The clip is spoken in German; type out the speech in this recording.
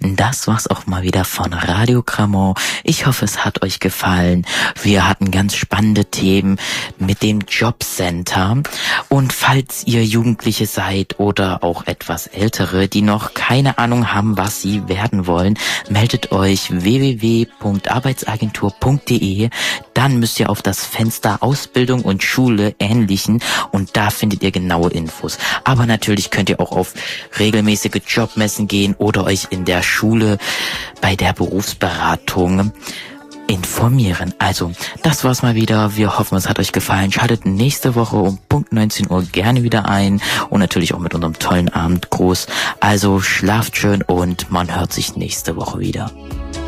Das war's auch mal wieder von Radio Cremant. Ich hoffe, es hat euch gefallen. Wir hatten ganz spannende Themen mit dem Jobcenter. Und falls ihr Jugendliche seid oder auch etwas Ältere, die noch keine Ahnung haben, was sie werden wollen, meldet euch www.arbeitsagentur.de. Dann müsst ihr auf das Fenster Ausbildung und Schule ähnlichen und da findet ihr genaue Infos. Aber natürlich könnt ihr auch auf regelmäßige Jobmessen gehen oder euch in der Schule bei der Berufsberatung informieren. Also, das war's mal wieder. Wir hoffen, es hat euch gefallen. Schaltet nächste Woche um Punkt 19 Uhr gerne wieder ein und natürlich auch mit unserem tollen Abendgruß. Also, schlaft schön und man hört sich nächste Woche wieder.